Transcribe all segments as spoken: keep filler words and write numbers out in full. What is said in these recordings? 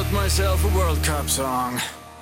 wrote myself a World Cup song.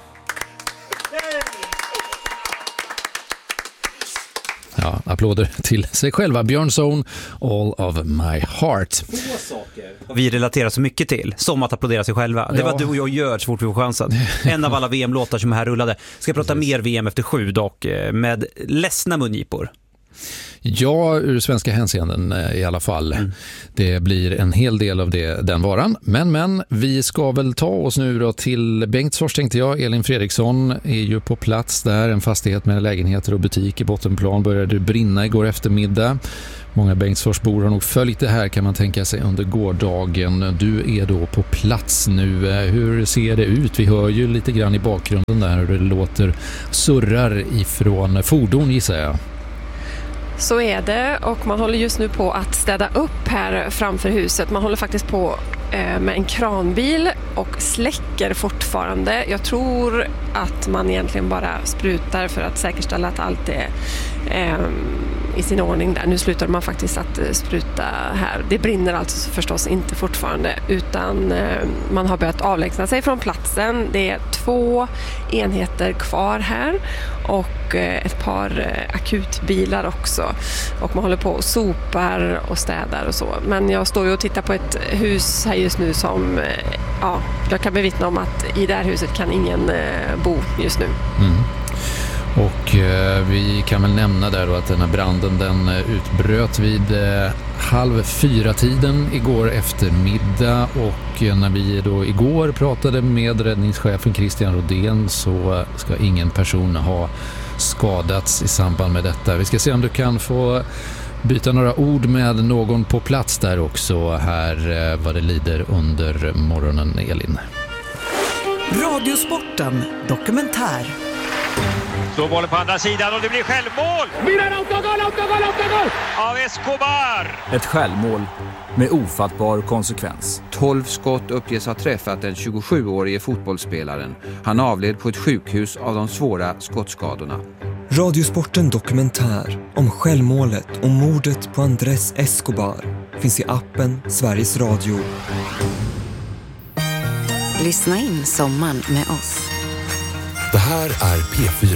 Ja, applåder till sig själva. Björn Zone, All of My Heart. Två saker vi relaterar så mycket till, som att applådera sig själva. Det ja. var du och jag gör så fort vi får chansen. En av alla V M-låtar som här rullade. Ska jag prata mer V M efter sju dock, med ledsna mungipor. Ja, ur svenska hänseenden i alla fall. Mm. Det blir en hel del av det, den varan. Men, men, vi ska väl ta oss nu då till Bengtsfors, tänkte jag. Elin Fredriksson är ju på plats där. En fastighet med lägenheter och butik i bottenplan började brinna igår eftermiddag. Många Bengtsforsbor har nog följt det här, kan man tänka sig, under gårdagen. Du är då på plats nu. Hur ser det ut? Vi hör ju lite grann i bakgrunden där hur det låter surrar ifrån fordon, gissar jag. Så är det, och man håller just nu på att städa upp här framför huset. Man håller faktiskt på eh, med en kranbil och släcker fortfarande. Jag tror att man egentligen bara sprutar för att säkerställa att allt är eh, i sin ordning där. Nu slutar man faktiskt att eh, spruta här. Det brinner alltså förstås inte fortfarande, utan eh, man har börjat avlägsna sig från platsen. Det är två enheter kvar här och eh, ett par eh, akutbilar också. Och man håller på och sopar och städar och så. Men jag står ju och tittar på ett hus här just nu som, eh, ja, jag kan bevittna om att i det här huset kan ingen eh, bo just nu. Mm. Och eh, vi kan väl nämna där då att den här branden den utbröt vid eh, halv fyra tiden igår eftermiddag, och eh, när vi då igår pratade med räddningschefen Christian Rodén så ska ingen person ha skadats i samband med detta. Vi ska se om du kan få byta några ord med någon på plats där också här eh, vad det lider under morgonen, Elin. Radiosporten dokumentär. Så bollen på andra sidan och det blir självmål! Milan autogol, autogol, autogol! Av Escobar! Ett självmål med ofattbar konsekvens. tolv skott uppges ha träffat den tjugosjuårige fotbollsspelaren. Han avled på ett sjukhus av de svåra skottskadorna. Radiosporten dokumentär om självmålet och mordet på Andrés Escobar finns i appen Sveriges Radio. Lyssna in sommaren med oss. Det här är P fyra.